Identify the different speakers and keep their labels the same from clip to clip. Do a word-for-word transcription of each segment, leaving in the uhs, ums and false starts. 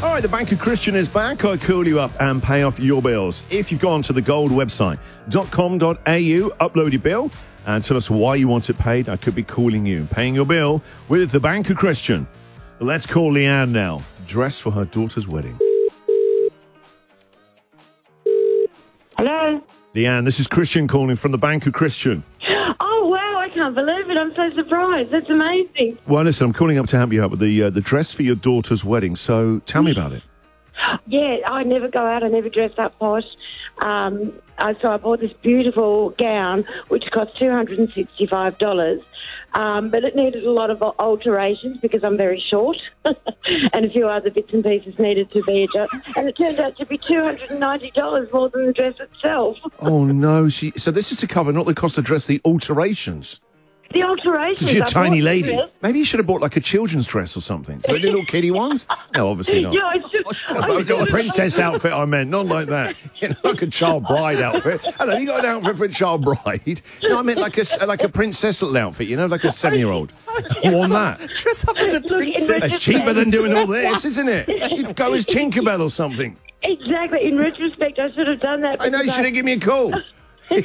Speaker 1: All right, the Bank of Christian is back. I call you up and pay off your bills. If you've gone to the gold website, dot com dot a u, upload your bill and tell us why you want it paid. I could be calling you, paying your bill with the Bank of Christian. Let's call Leanne now, dressed for her daughter's wedding.
Speaker 2: Hello?
Speaker 1: Leanne, this is Christian calling from the Bank of Christian.
Speaker 2: Oh, wow, I can't believe it. I'm so surprised. That's amazing.
Speaker 1: Well, listen, I'm calling up to help you out with the uh, the dress for your daughter's wedding. So tell me about it.
Speaker 2: Yeah, I never go out. I never dress up posh. Um, I, so I bought this beautiful gown, which cost two hundred sixty-five dollars. Um, but it needed a lot of alterations because I'm very short, and a few other bits and pieces needed to be adjusted. And it turned out to be two hundred ninety dollars more than the dress itself.
Speaker 1: Oh, no. She, so this is to cover not the cost of dress, the alterations.
Speaker 2: The alterations.
Speaker 1: You're a
Speaker 2: I
Speaker 1: tiny
Speaker 2: bought the
Speaker 1: lady.
Speaker 2: dress.
Speaker 1: Maybe you should have bought like a children's dress or something. So the little kiddie ones? No, obviously not.
Speaker 2: Yeah, I should, I
Speaker 1: I've got a
Speaker 2: should-
Speaker 1: princess outfit, I meant, not like that. You know, like a child bride outfit. Hello, you got an outfit for a child bride? No, I meant like a, like a princess little outfit, you know, like a seven-year-old. Worn that.
Speaker 3: Dress up as a
Speaker 2: Look, in
Speaker 3: princess.
Speaker 1: It's cheaper than doing all this, isn't it? You'd go as Tinkerbell or something.
Speaker 2: Exactly. In retrospect, I should have done that.
Speaker 1: I know, you
Speaker 2: because
Speaker 1: should have given me a call.
Speaker 2: Look,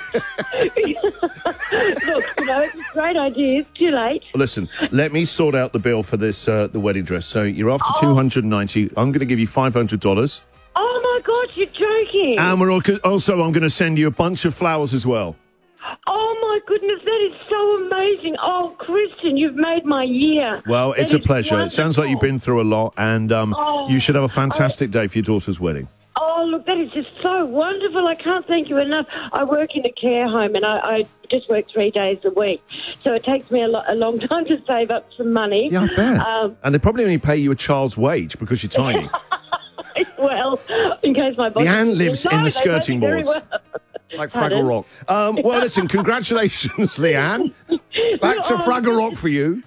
Speaker 2: you know, it's a great idea. It's too late.
Speaker 1: Listen, let me sort out the bill for this, uh, the wedding dress. So you're after two hundred ninety dollars. I'm going to give you five hundred dollars.
Speaker 2: Oh, my God, you're joking.
Speaker 1: And we're al- also, I'm going to send you a bunch of flowers as well.
Speaker 2: Oh, my goodness, that is so amazing. Oh, Christian, you've made my year.
Speaker 1: Well, it's
Speaker 2: That
Speaker 1: a
Speaker 2: is
Speaker 1: pleasure. It sounds like you've
Speaker 2: wonderful.
Speaker 1: been through a lot, and um,
Speaker 2: Oh,
Speaker 1: you should have a fantastic day for your daughter's wedding.
Speaker 2: Oh, look, that is just so wonderful. I can't thank you enough. I work in a care home and I, I just work three days a week. So it takes me a, lo- a long time to save up some money.
Speaker 1: Yeah, I bet.
Speaker 2: Um,
Speaker 1: And they probably only pay you a child's wage because you're tiny.
Speaker 2: well, in case my boss...
Speaker 1: Leanne lives
Speaker 2: No,
Speaker 1: in the
Speaker 2: they pay me
Speaker 1: skirting
Speaker 2: very
Speaker 1: boards.
Speaker 2: well.
Speaker 1: Like
Speaker 2: Pardon?
Speaker 1: Fraggle Rock. Um, well, listen, congratulations, Leanne. Back to
Speaker 2: Oh,
Speaker 1: Fraggle Rock for you.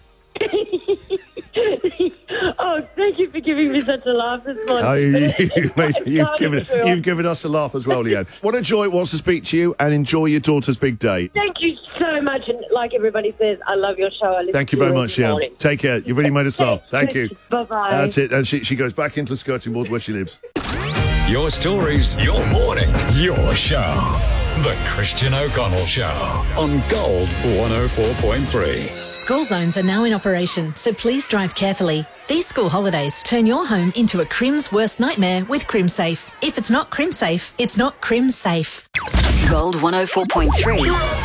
Speaker 2: Oh, thank you for giving me such a laugh this morning.
Speaker 1: Oh, you, you, mate, you've,
Speaker 2: Darling
Speaker 1: given,
Speaker 2: girl.
Speaker 1: you've given us a laugh as well, Leanne. What a joy it was to speak to you, and enjoy your daughter's big day.
Speaker 2: Thank you so much. And like everybody says, I love your show. I listen
Speaker 1: Thank you
Speaker 2: to
Speaker 1: very
Speaker 2: it
Speaker 1: much,
Speaker 2: every
Speaker 1: Leanne.
Speaker 2: morning.
Speaker 1: Take care. You've really made us laugh. Thank you.
Speaker 2: Bye-bye.
Speaker 1: That's it. And she, she goes back into the skirting board where she lives.
Speaker 4: Your stories, your morning, your show. The Christian O'Connell Show on Gold one oh four point three.
Speaker 5: School zones are now in operation, so please drive carefully. These school holidays turn your home into a Crim's worst nightmare with CrimSafe. If it's not CrimSafe, it's not CrimSafe.
Speaker 6: Gold one oh four point three.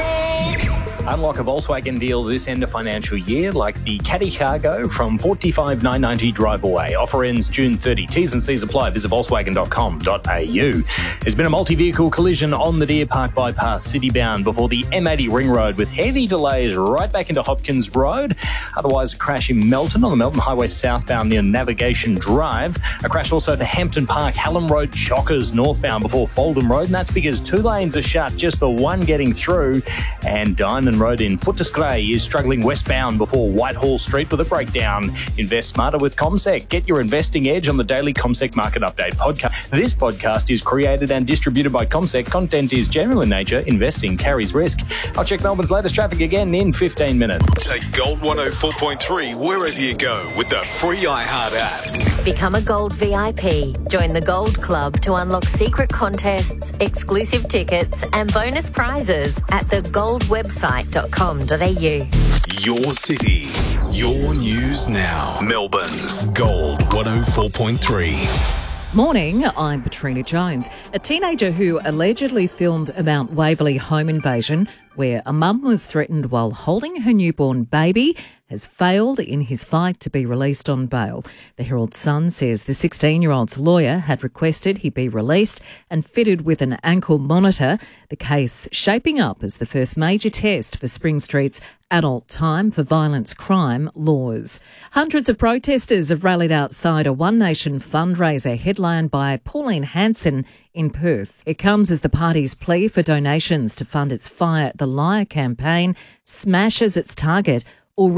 Speaker 7: Unlock a Volkswagen deal this end of financial year, like the Caddy Cargo from forty-five thousand nine hundred ninety drive away. Offer ends June thirtieth. T's and C's apply. Visit volkswagen dot com dot a u. There's been a multi-vehicle collision on the Deer Park bypass, city-bound, before the M eighty ring road, with heavy delays right back into Hopkins Road. Otherwise, a crash in Melton on the Melton Highway southbound near Navigation Drive. A crash also to Hampton Park, Hallam Road, Chockers northbound before Foldham Road, and that's because two lanes are shut, just the one getting through. And Diamond Road in Footscray is struggling westbound before Whitehall Street with a breakdown. Invest smarter with CommSec. Get your investing edge on the daily CommSec Market Update podcast. This podcast is created and distributed by CommSec. Content is general in nature. Investing carries risk. I'll check Melbourne's latest traffic again in fifteen minutes.
Speaker 4: Take Gold one oh four point three wherever you go with the free iHeart app.
Speaker 6: Become a Gold V I P. Join the Gold Club to unlock secret contests, exclusive tickets, and bonus prizes at the gold website dot com dot a u.
Speaker 4: Your city, your news now. Melbourne's Gold one oh four point three.
Speaker 3: Morning, I'm Katrina Jones. A teenager who allegedly filmed a Mount Waverley home invasion where a mum was threatened while holding her newborn baby has failed in his fight to be released on bail. The Herald Sun says the sixteen-year-old's lawyer had requested he be released and fitted with an ankle monitor, the case shaping up as the first major test for Spring Street's adult time for violence crime laws. Hundreds of protesters have rallied outside a One Nation fundraiser headlined by Pauline Hanson in Perth. It comes as the party's plea for donations to fund its Fire the Liar campaign smashes its target already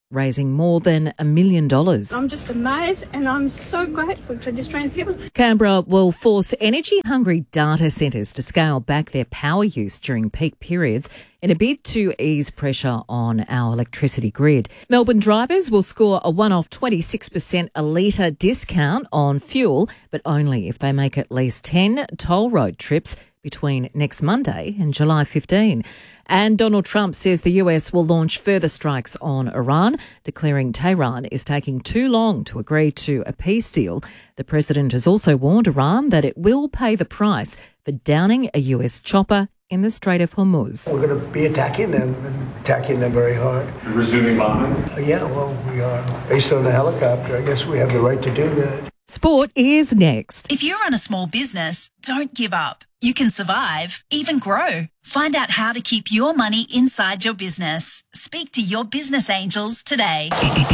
Speaker 3: raising more than a million dollars.
Speaker 8: I'm just amazed and I'm so grateful to the Australian people.
Speaker 3: Canberra will force energy-hungry data centres to scale back their power use during peak periods in a bid to ease pressure on our electricity grid. Melbourne drivers will score a one-off twenty-six percent a litre discount on fuel, but only if they make at least ten toll road trips between next Monday and July fifteenth. And Donald Trump says the U S will launch further strikes on Iran, declaring Tehran is taking too long to agree to a peace deal. The president has also warned Iran that it will pay the price for downing a U S chopper in the Strait of Hormuz.
Speaker 9: We're going to be attacking them and attacking them very hard.
Speaker 10: You're resuming bombing?
Speaker 9: Uh, yeah, well, we are. Based on the helicopter, I guess we have the right to do that.
Speaker 3: Sport is next.
Speaker 11: If you run a small business, don't give up. You can survive, even grow. Find out how to keep your money inside your business. Speak to your business angels today.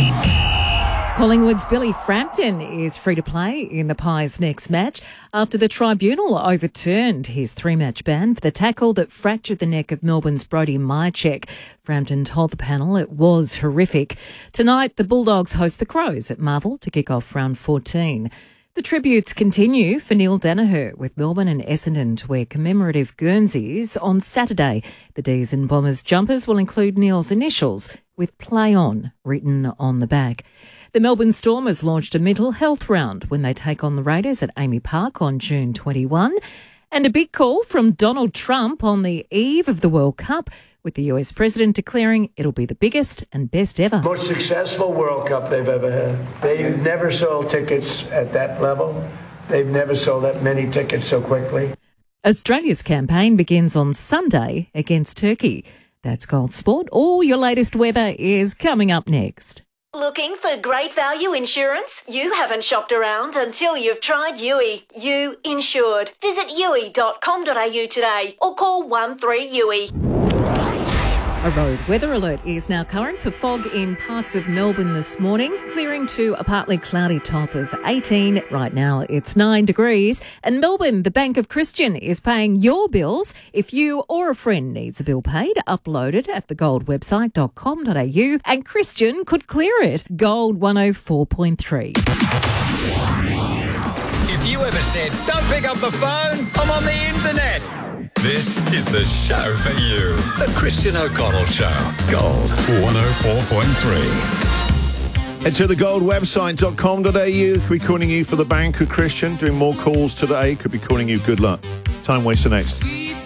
Speaker 3: Collingwood's Billy Frampton is free to play in the Pies' next match after the tribunal overturned his three-match ban for the tackle that fractured the neck of Melbourne's Brodie Myercheck. Frampton told the panel it was horrific. Tonight, the Bulldogs host the Crows at Marvel to kick off round fourteen. The tributes continue for Neil Danaher with Melbourne and Essendon to wear commemorative Guernseys on Saturday. The D's and Bombers jumpers will include Neil's initials with Play On written on the back. The Melbourne Stormers launched a mental health round when they take on the Raiders at Amy Park on June twenty-first. And a big call from Donald Trump on the eve of the World Cup, with the U S president declaring it'll be the biggest and best ever.
Speaker 9: Most successful World Cup they've ever had. They've never sold tickets at that level. They've never sold that many tickets so quickly.
Speaker 3: Australia's campaign begins on Sunday against Turkey. That's Gold Sport. All your latest weather is coming up next.
Speaker 5: Looking for great value insurance? You haven't shopped around until you've tried U I. You insured. Visit u i dot com dot a u today or call one three U I.
Speaker 3: A road weather alert is now current for fog in parts of Melbourne this morning, clearing to a partly cloudy top of eighteen. Right now it's nine degrees. And Melbourne, the Bank of Christian, is paying your bills. If you or a friend needs a bill paid, upload it at the gold website dot com dot a u and Christian could clear it. Gold one oh four point three.
Speaker 4: If you ever said, don't pick up the phone, I'm on the internet. This is the show for you. The Christian O'Connell Show. Gold one oh four point three.
Speaker 1: Head to the gold website dot com dot a u. Could be calling you for the Bank of Christian. Doing more calls today. Could be calling you. Good luck. Time waster next.